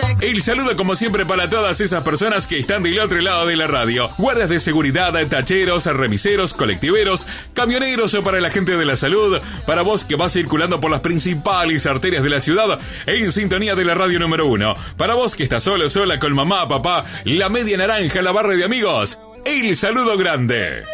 El saludo como siempre para todas esas personas que están del otro lado de la radio. Guardias de seguridad, tacheros, remiseros, colectiveros, camioneros o para la gente de la salud. Para vos que vas circulando por las principales arterias de la ciudad en sintonía de la radio número 1. Para vos que estás solo, sola con mamá, papá, la media naranja, la barra de amigos. El saludo grande.